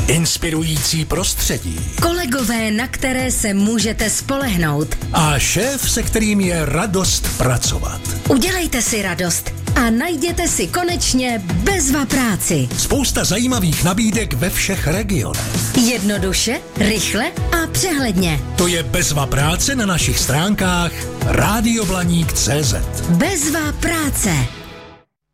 inspirující prostředí. Kolegové, na které se můžete spolehnout. A šéf, se kterým je radost pracovat. Udělejte si radost a najděte si konečně Bezva práci. Spousta zajímavých nabídek ve všech regionech. Jednoduše, rychle a přehledně. To je Bezva práce na našich stránkách radioblaník.cz. Bezva práce.